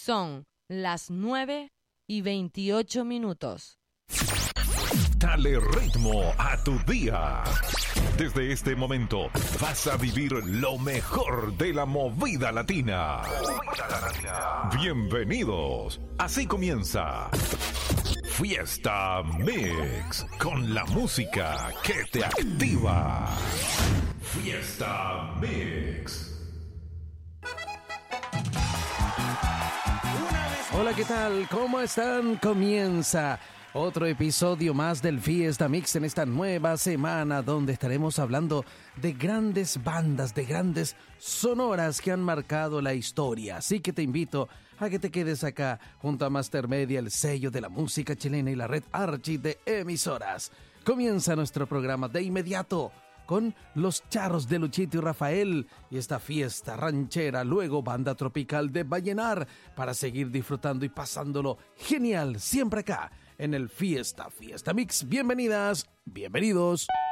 Son las 9:28. Dale ritmo a tu día. Desde este momento vas a vivir lo mejor de la movida latina. Bienvenidos. Así comienza Fiesta Mix, con la música que te activa. Fiesta Mix. Hola, ¿qué tal? ¿Cómo están? Comienza otro episodio más del Fiesta Mix en esta nueva semana, donde estaremos hablando de grandes bandas, de grandes sonoras que han marcado la historia. Así que te invito a que te quedes acá junto a Master Media, el sello de la música chilena, y la red Archi de emisoras. Comienza nuestro programa de inmediato con Los Charros de Luchito y Rafael y esta fiesta ranchera, luego banda tropical de Vallenar, para seguir disfrutando y pasándolo genial siempre acá en el Fiesta Mix. Bienvenidas, bienvenidos.